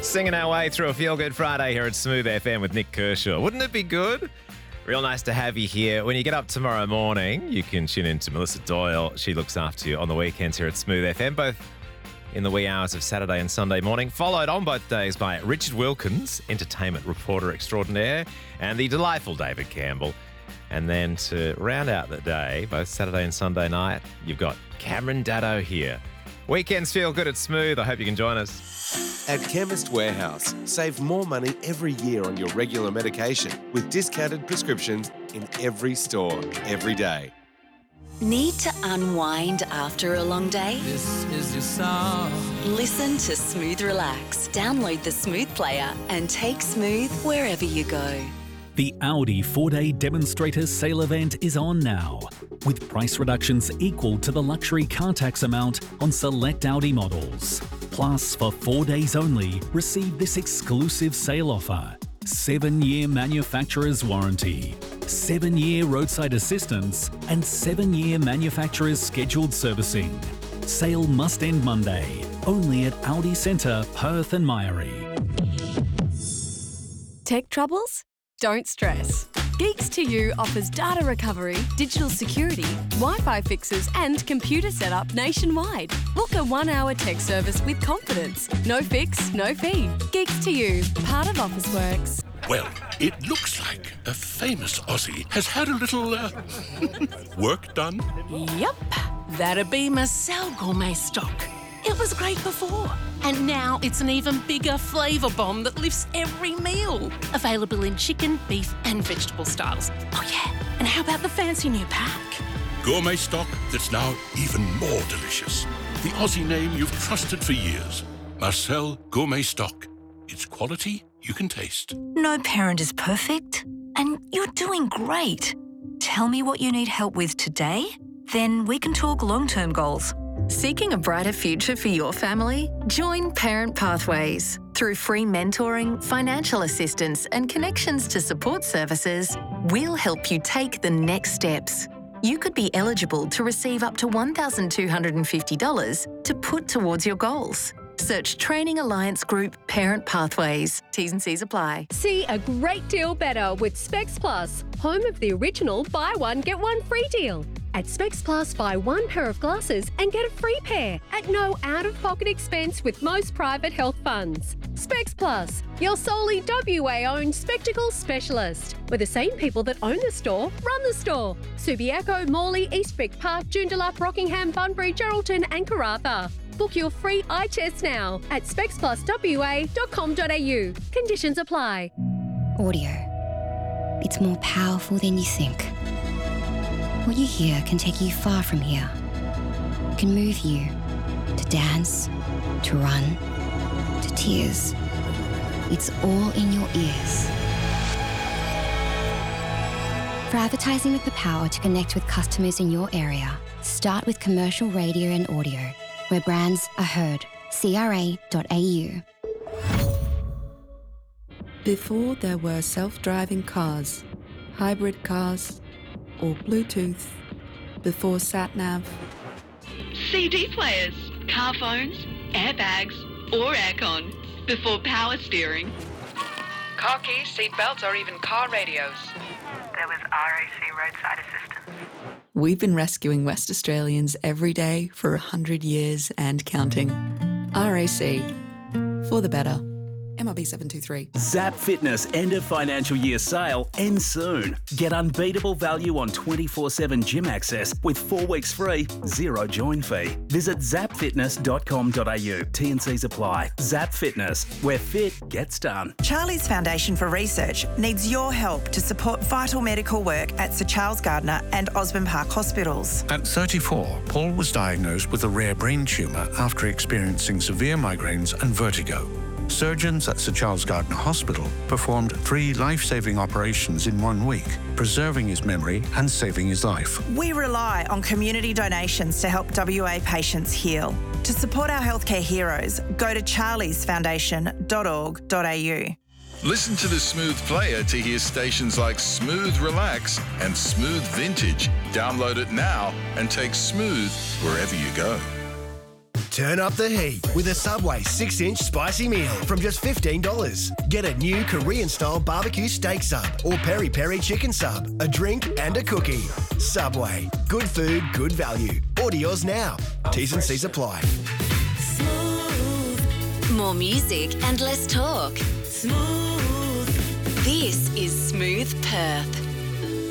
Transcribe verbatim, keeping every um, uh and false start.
Singing our way through a Feel Good Friday here at Smooth F M with Nick Kershaw. Wouldn't it be good? Real nice to have you here. When you get up tomorrow morning, you can tune in to Melissa Doyle. She looks after you on the weekends here at Smooth F M, both in the wee hours of Saturday and Sunday morning, followed on both days by Richard Wilkins, entertainment reporter extraordinaire, and the delightful David Campbell. And then to round out the day, both Saturday and Sunday night, you've got Cameron Daddo here. Weekends feel good at Smooth. I hope you can join us. At Chemist Warehouse, save more money every year on your regular medication with discounted prescriptions in every store, every day. Need to unwind after a long day? This is your song. Listen to Smooth Relax. Download the Smooth player and take Smooth wherever you go. The Audi four-day demonstrator sale event is on now, with price reductions equal to the luxury car tax amount on select Audi models. Plus, for four days only, receive this exclusive sale offer: seven-year manufacturer's warranty, seven-year roadside assistance, and seven-year manufacturer's scheduled servicing. Sale must end Monday, only at Audi Centre, Perth and Myrie. Tech troubles? Don't stress. Geeks to You offers data recovery, digital security, Wi-Fi fixes and computer setup nationwide. Book a one-hour tech service with confidence. No fix, no fee. Geeks to You, part of Officeworks. Well, it looks like a famous Aussie has had a little uh, work done. Yep, that'd be Marcel Gourmet Stock. It was great before, and now it's an even bigger flavour bomb that lifts every meal. Available in chicken, beef and vegetable styles. Oh yeah, and how about the fancy new pack? Gourmet stock that's now even more delicious. The Aussie name you've trusted for years. Marcel Gourmet Stock. It's quality you can taste. No parent is perfect, and you're doing great. Tell me what you need help with today, then we can talk long-term goals. Seeking a brighter future for your family? Join Parent Pathways. Through free mentoring, financial assistance, and connections to support services, we'll help you take the next steps. You could be eligible to receive up to one thousand two hundred fifty dollars to put towards your goals. Search Training Alliance Group Parent Pathways. T's and C's apply. See a great deal better with Specs Plus, home of the original buy one, get one free deal. At Specs Plus, buy one pair of glasses and get a free pair at no out-of-pocket expense with most private health funds. Specs Plus, your solely W A-owned spectacle specialist, where the same people that own the store run the store. Subiaco, Morley, Eastwick Park, Joondalup, Rockingham, Bunbury, Geraldton and Karratha. Book your free eye test now at specs plus w a dot com dot a u. Conditions apply. Audio. It's more powerful than you think. What you hear can take you far from here. Can move you to dance, to run, to tears. It's all in your ears. For advertising with the power to connect with customers in your area, start with commercial radio and audio, where brands are heard. c r a dot a u. Before there were self-driving cars, hybrid cars, or Bluetooth, before sat-nav, C D players, car phones, airbags, or aircon, before power steering. Car keys, seat belts, or even car radios. There was R A C roadside assistance. we've been rescuing West Australians every day for a hundred years and counting. R A C, for the better. M R B seven two three. Zap Fitness end of financial year sale ends soon. Get unbeatable value on twenty-four seven gym access with four weeks free, zero join fee. Visit zap fitness dot com dot a u. T and C's apply. Zap Fitness, where fit gets done. Charlie's Foundation for Research needs your help to support vital medical work at Sir Charles Gardner and Osborne Park Hospitals. At thirty-four, Paul was diagnosed with a rare brain tumour after experiencing severe migraines and vertigo. Surgeons at Sir Charles Gardner Hospital performed three life-saving operations in one week, preserving his memory and saving his life. We rely on community donations to help W A patients heal. To support our healthcare heroes, go to charlies foundation dot org dot a u. Listen to the Smooth Player to hear stations like Smooth Relax and Smooth Vintage. Download it now and take Smooth wherever you go. Turn up the heat with a Subway six inch spicy meal from just fifteen dollars. Get a new Korean-style barbecue steak sub or peri-peri chicken sub, a drink and a cookie. Subway. Good food, good value. Order yours now. T's and C's apply. More music and less talk. Smooth. This is Smooth Perth.